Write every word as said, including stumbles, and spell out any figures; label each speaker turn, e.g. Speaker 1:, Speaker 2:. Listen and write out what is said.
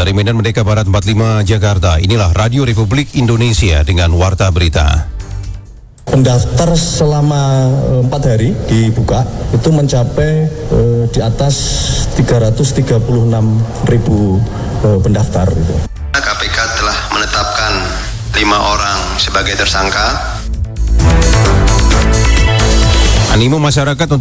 Speaker 1: Dari Medan Merdeka Barat empat puluh lima Jakarta, inilah Radio Republik Indonesia dengan Warta Berita.
Speaker 2: Pendaftar selama empat hari dibuka itu mencapai eh, di atas tiga ratus tiga puluh enam ribu eh, pendaftar. Gitu.
Speaker 3: K P K telah menetapkan lima orang sebagai tersangka.
Speaker 1: Animo masyarakat